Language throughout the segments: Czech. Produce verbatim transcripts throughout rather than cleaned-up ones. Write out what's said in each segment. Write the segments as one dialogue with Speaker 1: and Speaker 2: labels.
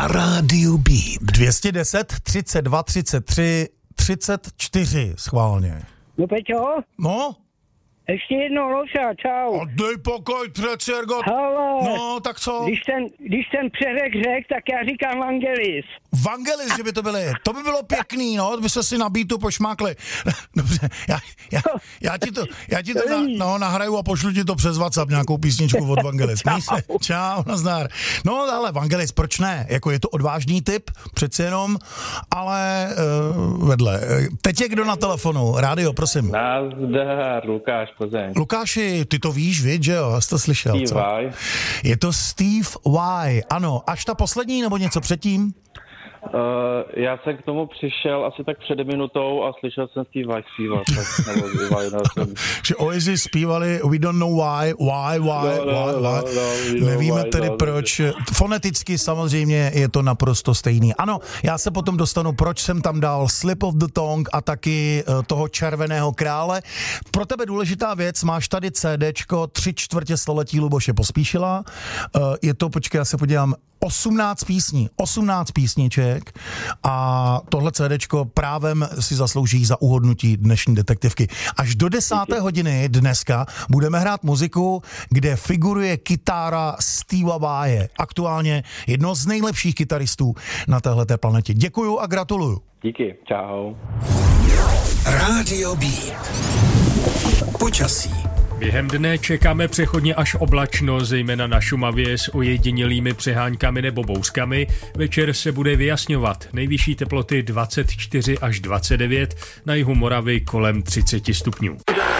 Speaker 1: na rádiu Beat.
Speaker 2: dvě stě deset, třicet dva, třicet tři, třicet čtyři schválně.
Speaker 3: No Peťo?
Speaker 2: No?
Speaker 3: Ještě jednou, Loša, čau.
Speaker 2: A dej pokoj, Třecergot.
Speaker 3: Halo.
Speaker 2: No, tak co?
Speaker 3: Když ten, když ten přeřek řek, tak já říkám Vangelis.
Speaker 2: Vangelis, že by to byly. To by bylo pěkný, no, by se si na beatu pošmákli. Dobře, já, já, já ti to, já ti to na, no, nahraju a pošlu ti to přes WhatsApp, nějakou písničku od Vangelis. Měj se, čau, nazdar. No, ale Vangelis, proč ne? Jako je to odvážný typ, přeci jenom, ale uh, vedle. Teď je kdo na telefonu? Rádio, prosím.
Speaker 4: Nazdar, Lukáš Plzeň.
Speaker 2: Lukáši, ty to víš, víš, že jo? Jsi to slyšel,
Speaker 4: Steve
Speaker 2: co?
Speaker 4: Vai.
Speaker 2: Je to Steve Vai, ano. Až ta poslední, nebo něco předtím?
Speaker 4: Uh, já jsem k tomu přišel asi tak před minutou a slyšel jsem Steve Vai zpívat. Tak, nebo Vai, no, jsem...
Speaker 2: Že Oasis zpívali We don't know why, why, why,
Speaker 4: no, no,
Speaker 2: why,
Speaker 4: no,
Speaker 2: why.
Speaker 4: no,
Speaker 2: Nevíme
Speaker 4: why,
Speaker 2: tedy
Speaker 4: no,
Speaker 2: proč. Foneticky samozřejmě je to naprosto stejný. Ano, já se potom dostanu, proč jsem tam dal Slip of the Tongue a taky uh, toho Červeného krále. Pro tebe důležitá věc, máš tady CDčko tři čtvrtě století Luboše Pospíšila. Uh, je to, počkej, já se podívám, osmnáct písní, osmnáct písniček a tohle CDčko právem si zaslouží za uhodnutí dnešní detektivky. Až do desáté hodiny dneska budeme hrát muziku, kde figuruje kytára Steva Vaie. Aktuálně jedno z nejlepších kytaristů na téhleté planetě. Děkuju a gratuluju.
Speaker 4: Díky, čau.
Speaker 1: Rádio Beat. Počasí.
Speaker 5: Během dne čekáme přechodně až oblačno, zejména na Šumavě s ojedinělými přeháňkami nebo bouřkami. Večer se bude vyjasňovat. Nejvyšší teploty dvacet čtyři až dvacet devět, na jihu Moravy kolem třicet stupňů.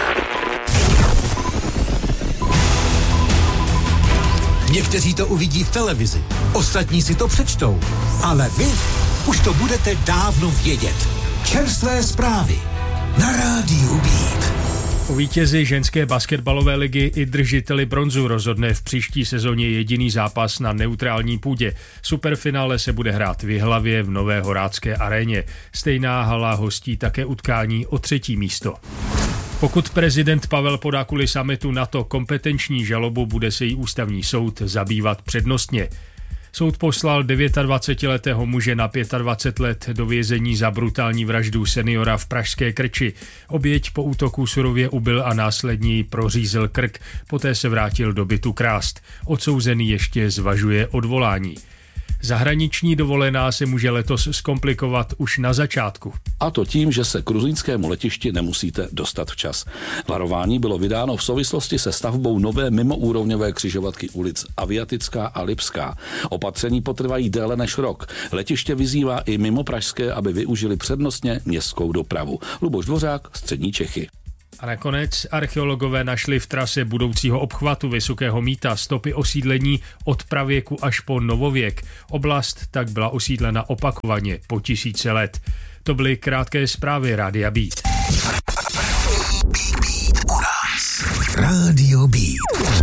Speaker 1: Někteří to uvidí v televizi, ostatní si to přečtou, ale vy už to budete dávno vědět. Čerstvé zprávy na rádiu Beat.
Speaker 5: O vítězi ženské basketbalové ligy i držiteli bronzu rozhodne v příští sezóně jediný zápas na neutrální půdě. Superfinále se bude hrát v Jihlavě v Nové Horácké aréně. Stejná hala hostí také utkání o třetí místo. Pokud prezident Pavel podá kvůli summitu NATO kompetenční žalobu, bude se jí ústavní soud zabývat přednostně. Soud poslal dvacetidevítiletého muže na dvacet pět let do vězení za brutální vraždu seniora v pražské Krči. Oběť po útoku surově ubil a následně jí prořízl krk, poté se vrátil do bytu krást. Odsouzený ještě zvažuje odvolání. Zahraniční dovolená se může letos zkomplikovat už na začátku.
Speaker 6: A to tím, že se k gruzínskému letišti nemusíte dostat včas. Varování bylo vydáno v souvislosti se stavbou nové mimoúrovňové křižovatky ulic Aviatická a Lipská. Opatření potrvají déle než rok. Letiště vyzývá i mimo pražské, aby využili přednostně městskou dopravu. Luboš Dvořák, Střední Čechy.
Speaker 5: A nakonec archeologové našli v trase budoucího obchvatu Vysokého Mýta stopy osídlení od pravěku až po novověk. Oblast tak byla osídlena opakovaně po tisíce let. To byly krátké zprávy Rádia Beat.
Speaker 1: Rádio